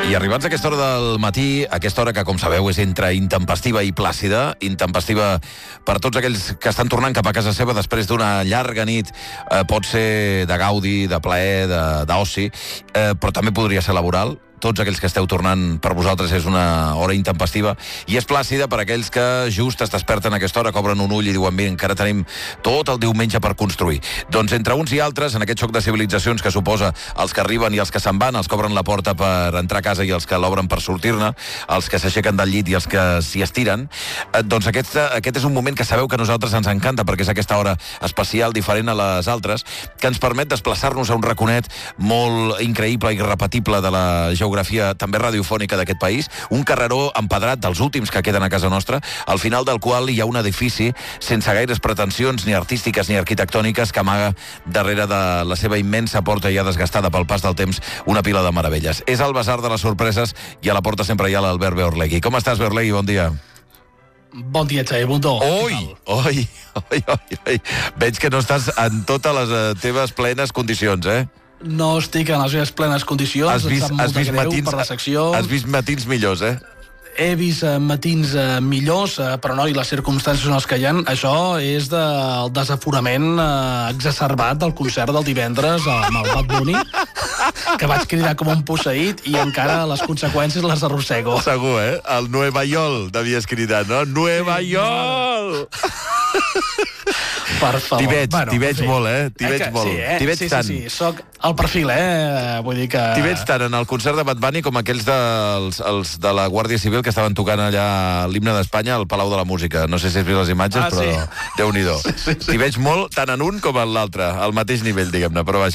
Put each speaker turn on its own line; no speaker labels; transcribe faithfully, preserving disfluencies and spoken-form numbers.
I arribats a aquesta hora del matí, aquesta hora que, com sabeu, és entre intempestiva i plàcida, intempestiva per tots aquells que estan tornant cap a casa seva després d'una llarga nit, eh, pot ser de gaudi, de plaer, de- d'oci, eh, però també podria ser laboral. Tots aquells que esteu tornant, per vosaltres és una hora intempestiva, i és plàcida per aquells que just es desperten a aquesta hora, cobren un ull i diuen, mira, encara tenim tot el diumenge per construir. Doncs entre uns i altres, en aquest xoc de civilitzacions que suposa els que arriben i els que se'n van, els que obren la porta per entrar a casa i els que l'obren per sortir-ne, els que s'aixequen del llit i els que s'hi estiren, eh, doncs aquest, aquest és un moment que sabeu que a nosaltres ens encanta, perquè és aquesta hora especial, diferent a les altres, que ens permet desplaçar-nos a un raconet molt increïble i irrepetible de la geografia geografia també radiofònica d'aquest país, un carreró empedrat dels últims que queden a casa nostra, al final del qual hi ha un edifici sense gaires pretensions ni artístiques ni arquitectòniques que amaga darrere de la seva immensa porta ja desgastada pel pas del temps una pila de meravelles. És el Basar de les Sorpreses i a la porta sempre hi ha l'Albert Beorlegui. Com estàs, Beorlegui? Bon dia.
Bon dia, Xavi Bundó.
Oi, oi, oi, oi, oi. Veig que no estàs en totes les eh, teves plenes condicions, eh?
No estic en les meves plenes condicions.
Has vist,
em sap
has
molt de
vist,
greu
matins,
per la secció.
has vist matins millors, eh?
He vist eh, matins eh, millors, eh, però no, i les circumstàncies són les que hi ha. Això és del de, desaforament eh, exacerbat del concert del divendres amb el Bad Bunny, que vaig cridar com un posseït i encara les conseqüències les arrossego.
Segur, eh? El Nueva York devies cridar, no? Nueva York!
Per favor.
T'hi veig,
Bueno,
t'hi veig
en fi.
molt, eh? T'hi
Eh
veig
que
molt.
Sí, eh?
T'hi veig
sí,
tant.
sí, sí, soc el perfil, eh? Vull dir que...
T'hi veig tant en el concert de Bad Bunny com aquells dels, els de la Guàrdia Civil que estaven tocant allà l'himne d'Espanya al Palau de la Música. No sé si has vist les imatges,
Ah,
però
sí.
Déu-n'hi-do.
Sí, sí, sí.
T'hi veig molt tant en un com en l'altre, al mateix nivell, diguem-ne, però vaja.